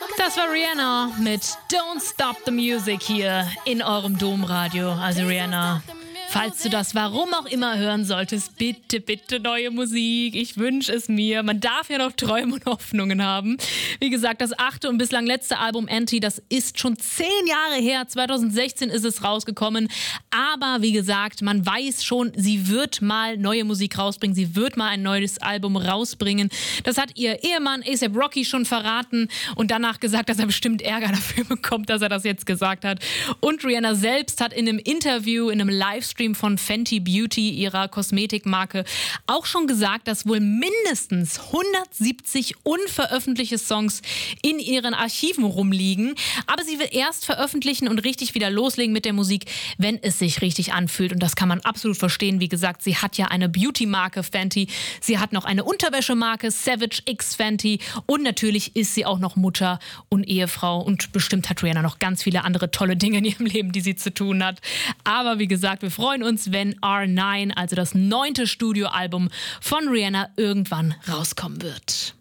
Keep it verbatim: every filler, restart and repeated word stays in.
Das war Rihanna mit Don't Stop the Music hier in eurem Domradio. Also Rihanna, falls du das warum auch immer hören solltest, bitte, bitte neue Musik. Ich wünsche es mir. Man darf ja noch Träume und Hoffnungen haben. Wie gesagt, das achte und bislang letzte Album Anti, das ist schon zehn Jahre her. zwanzig sechzehn ist es rausgekommen. Aber wie gesagt, man weiß schon, sie wird mal neue Musik rausbringen. Sie wird mal ein neues Album rausbringen. Das hat ihr Ehemann A$AP Rocky schon verraten und danach gesagt, dass er bestimmt Ärger dafür bekommt, dass er das jetzt gesagt hat. Und Rihanna selbst hat in einem Interview, in einem Livestream von Fenty Beauty, ihrer Kosmetikmarke, auch schon gesagt, dass wohl mindestens hundertsiebzig unveröffentlichte Songs in ihren Archiven rumliegen. Aber sie will erst veröffentlichen und richtig wieder loslegen mit der Musik, wenn es sich richtig anfühlt. Und das kann man absolut verstehen. Wie gesagt, sie hat ja eine Beauty-Marke Fenty. Sie hat noch eine Unterwäschemarke Savage X Fenty. Und natürlich ist sie auch noch Mutter und Ehefrau. Und bestimmt hat Rihanna noch ganz viele andere tolle Dinge in ihrem Leben, die sie zu tun hat. Aber wie gesagt, wir freuen uns, wenn R neun, also das neunte Studioalbum von Rihanna, irgendwann rauskommen wird.